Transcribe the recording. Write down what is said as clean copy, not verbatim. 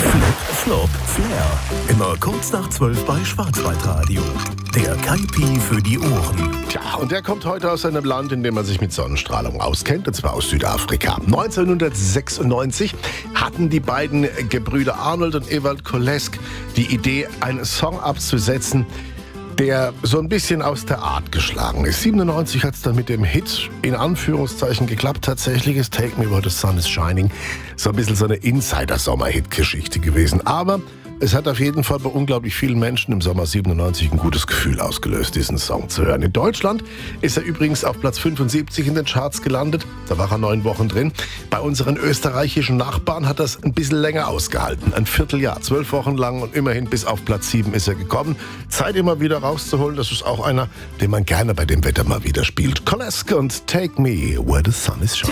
Flop, Flair. Immer kurz nach 12 bei Schwarzwaldradio. Der Kaipi für die Ohren. Tja, und der kommt heute aus einem Land, in dem man sich mit Sonnenstrahlung auskennt, und zwar aus Südafrika. 1996 hatten die beiden Gebrüder Arnold und Ewald Kolesk die Idee, einen Song abzusetzen, der so ein bisschen aus der Art geschlagen ist. 97 hat es dann mit dem Hit in Anführungszeichen geklappt. Tatsächlich ist Take Me Where the Sun is Shining so ein bisschen so eine Insider-Sommer-Hit-Geschichte gewesen. Aber es hat auf jeden Fall bei unglaublich vielen Menschen im Sommer 97 ein gutes Gefühl ausgelöst, diesen Song zu hören. In Deutschland ist er übrigens auf Platz 75 in den Charts gelandet. Da war er 9 Wochen drin. Bei unseren österreichischen Nachbarn hat das ein bisschen länger ausgehalten. Ein Vierteljahr, 12 Wochen lang, und immerhin bis auf Platz 7 ist er gekommen. Zeit, immer wieder rauszuholen. Das ist auch einer, den man gerne bei dem Wetter mal wieder spielt. Kolesk und Take Me Where the Sun is Shining.